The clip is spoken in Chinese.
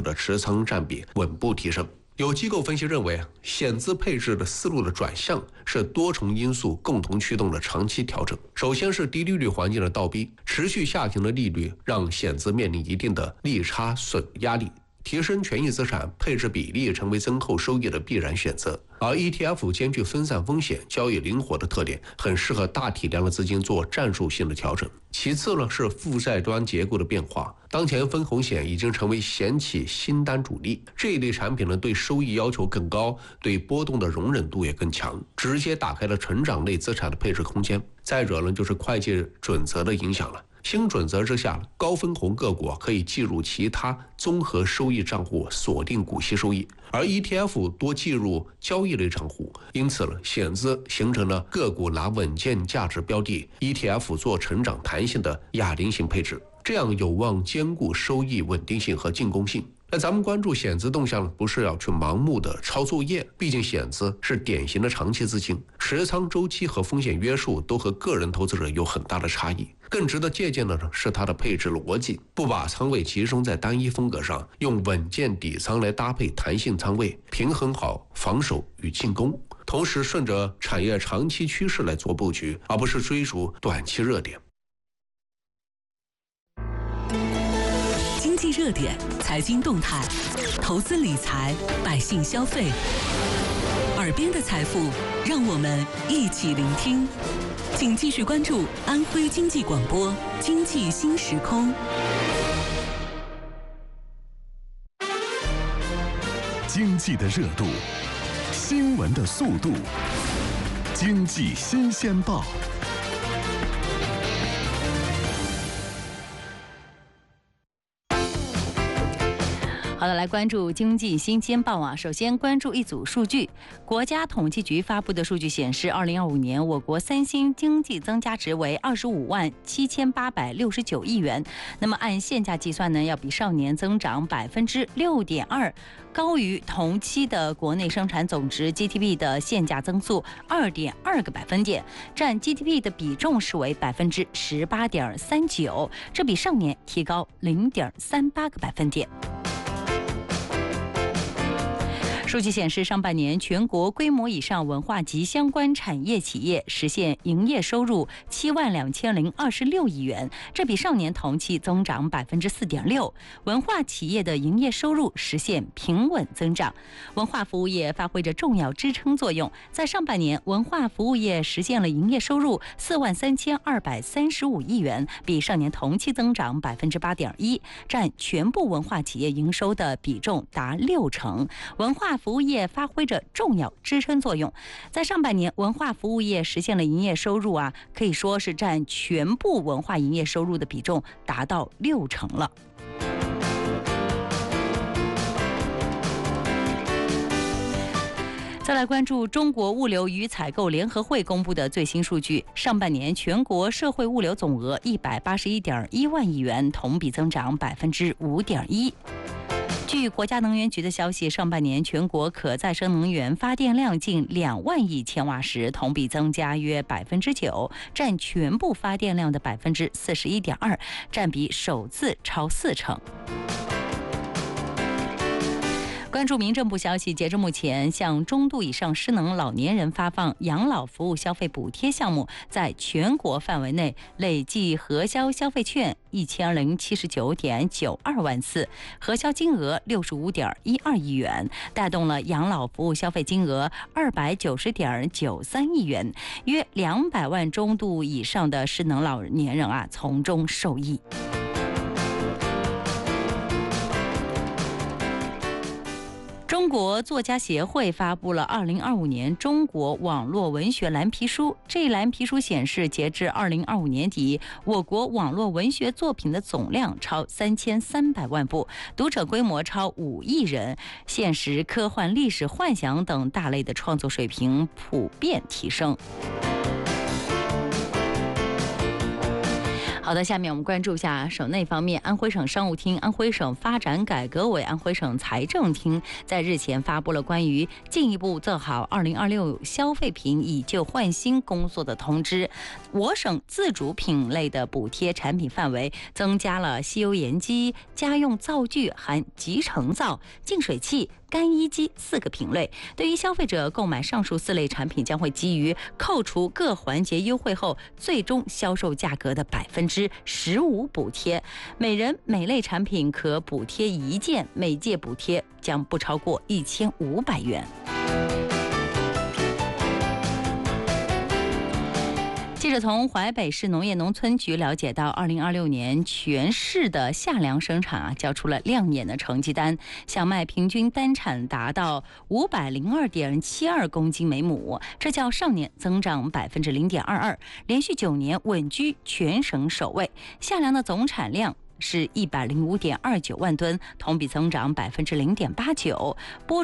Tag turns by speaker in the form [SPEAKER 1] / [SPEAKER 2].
[SPEAKER 1] 的持仓占比稳步提升。有机构分析认为，险资配置的思路的转向是多重因素共同驱动的长期调整。首先是低利率环境的倒逼，持续下行的利率让险资面临一定的利差损压力，提升权益资产配置比例成为增厚收益的必然选择。而 ETF 兼具分散风险、交易灵活的特点，很适合大体量的资金做战术性的调整。其次呢，是负债端结构的变化。当前分红险已经成为险企新单主力，这一类产品呢，对收益要求更高，对波动的容忍度也更强，直接打开了成长类资产的配置空间。再者呢，就是会计准则的影响了。新准则之下，高分红个股可以计入其他综合收益账户锁定股息收益，而 ETF 多计入交易类账户，因此险资形成了个股拿稳健价值标的， ETF 做成长弹性的哑铃型配置，这样有望兼顾收益稳定性和进攻性。那咱们关注险资动向，不是要去盲目的抄作业，毕竟险资是典型的长期资金，持仓周期和风险约束都和个人投资者有很大的差异。更值得借鉴的是它的配置逻辑，不把仓位集中在单一风格上，用稳健底仓来搭配弹性仓位，平衡好防守与进攻，同时顺着产业长期趋势来做布局，而不是追逐短期热点。
[SPEAKER 2] 经济热点、财经动态、投资理财、百姓消费，耳边的财富，让我们一起聆听。请继续关注安徽经济广播《经济新时空》。
[SPEAKER 3] 经济的热度，新闻的速度，经济新鲜报。
[SPEAKER 4] 好的，来关注经济新鲜报啊。首先关注一组数据，国家统计局发布的数据显示，2025年我国3星经济增加值为25.7869亿元。那么按现价计算呢，要比上年增长6.2%，高于同期的国内生产总值 GDP 的现价增速2.2个百分点，占 GDP 的比重是为18.39%，这比上年提高0.38个百分点。数据显示，上半年全国规模以上文化及相关产业企业实现营业收入72026亿元，这比上年同期增长4.6%。文化企业的营业收入实现平稳增长，文化服务业发挥着重要支撑作用。在上半年，文化服务业实现了营业收入43235亿元，比上年同期增长8.1%，占全部文化企业营收的比重达60%。文化服务业发挥着重要支撑作用，在上半年，文化服务业实现了营业收入可以说是占全部文化营业收入的比重达到60%了。再来关注中国物流与采购联合会公布的最新数据，上半年全国社会物流总额181.1万亿元，同比增长5.1%。据国家能源局的消息，上半年全国可再生能源发电量近2万亿千瓦时，同比增加约9%，占全部发电量的41.2%，占比首次超40%。关注民政部消息，截至目前，向中度以上失能老年人发放养老服务消费补贴项目，在全国范围内累计核销消费券1079.92万次，核销金额65.12亿元，带动了养老服务消费金额290.93亿元，约200万中度以上的失能老年人从中受益。中国作家协会发布了2025年中国网络文学蓝皮书。这一蓝皮书显示，截至2025年底，我国网络文学作品的总量超3300万部，读者规模超5亿人，现实、科幻、历史、幻想等大类的创作水平普遍提升。 好的，下面我们关注一下省内方面。安徽省商务厅、安徽省发展改革委、安徽省财政厅在日前发布了关于进一步做好2026消费品以旧换新工作的通知。我省自主品类的补贴产品范围增加了吸油盐机、家用灶具含集成灶、净水器、干衣机4个品类。对于消费者购买上述4类产品，将会基于扣除各环节优惠后最终销售价格的15%补贴，每人每类产品可补贴1件，每件补贴将不超过1500元。记者从淮北市农业农村局了解到，2026年全市的夏粮生产交出了亮眼的成绩单，小麦平均单产达到502.72公斤每亩，这较上年增长0.22%，连续9年稳居全省首位。夏粮的总产量是105.29万吨，同比增长0.89%。